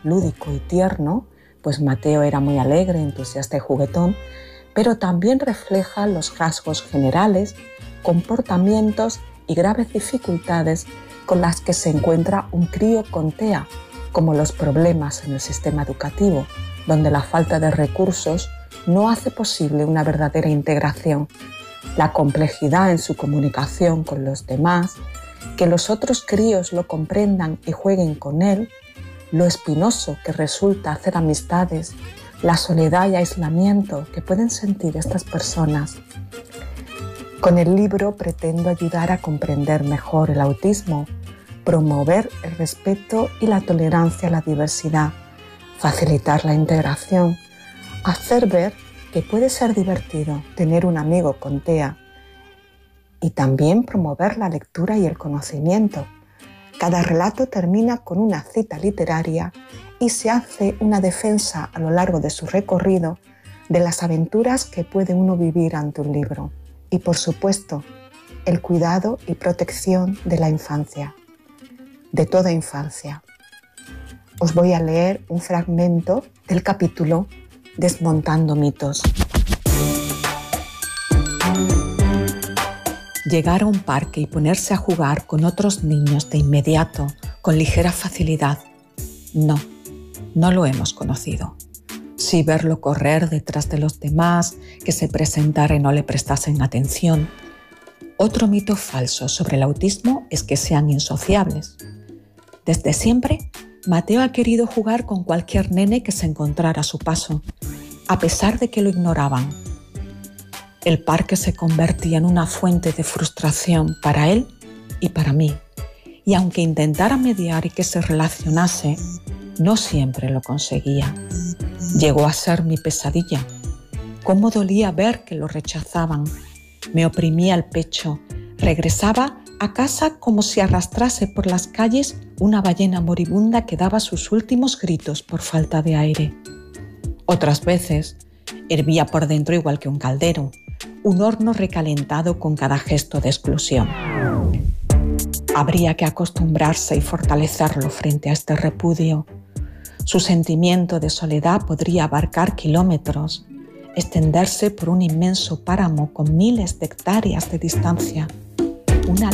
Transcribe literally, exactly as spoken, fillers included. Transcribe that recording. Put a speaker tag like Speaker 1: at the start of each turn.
Speaker 1: lúdico y tierno, pues Mateo era muy alegre, entusiasta y juguetón, pero también refleja los rasgos generales, comportamientos y graves dificultades con las que se encuentra un crío con T E A, como los problemas en el sistema educativo, donde la falta de recursos no hace posible una verdadera integración, la complejidad en su comunicación con los demás, que los otros críos lo comprendan y jueguen con él, lo espinoso que resulta hacer amistades, la soledad y aislamiento que pueden sentir estas personas. Con el libro pretendo ayudar a comprender mejor el autismo, promover el respeto y la tolerancia a la diversidad, facilitar la integración, hacer ver que puede ser divertido tener un amigo con T E A y también promover la lectura y el conocimiento. Cada relato termina con una cita literaria y se hace una defensa a lo largo de su recorrido de las aventuras que puede uno vivir ante un libro. Y por supuesto, el cuidado y protección de la infancia, de toda infancia. Os voy a leer un fragmento del capítulo Desmontando mitos. Llegar a un parque y ponerse a jugar con otros niños de inmediato, con ligera facilidad. No, no lo hemos conocido. Sí verlo correr detrás de los demás, que se presentara y no le prestasen atención. Otro mito falso sobre el autismo es que sean insociables. Desde siempre, Mateo ha querido jugar con cualquier nene que se encontrara a su paso, a pesar de que lo ignoraban. El parque se convertía en una fuente de frustración para él y para mí, y aunque intentara mediar y que se relacionase, no siempre lo conseguía. Llegó a ser mi pesadilla. Cómo dolía ver que lo rechazaban. Me oprimía el pecho. Regresaba a casa como si arrastrase por las calles una ballena moribunda que daba sus últimos gritos por falta de aire. Otras veces hervía por dentro igual que un caldero, un horno recalentado con cada gesto de exclusión. Habría que acostumbrarse y fortalecerlo frente a este repudio. Su sentimiento de soledad podría abarcar kilómetros, extenderse por un inmenso páramo con miles de hectáreas de distancia. Una